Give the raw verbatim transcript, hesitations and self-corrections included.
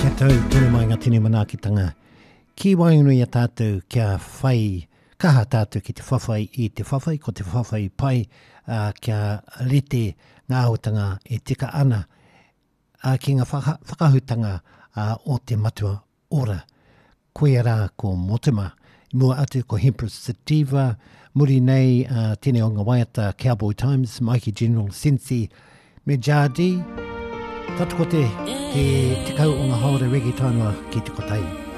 Kia tau, tūne mai ngā tini manaakitanga. Ki wainui a tātou kia whai, kaha tātou ki te whawhai i te whawhai, ko te whawhai pai, uh, kia rite ngā autanga e tika ana, uh, ki ngā whaka, whakahutanga uh, o te matua ora. Koe rā ko Motema, mua atu ko Hempress Sativa, muri nei uh, tine o ngā waiata Cowboy Times, Mikey General, Sensi, me Jardi, tatu ko te, te, te kau o ngā haore reggae tainua ki te kotai.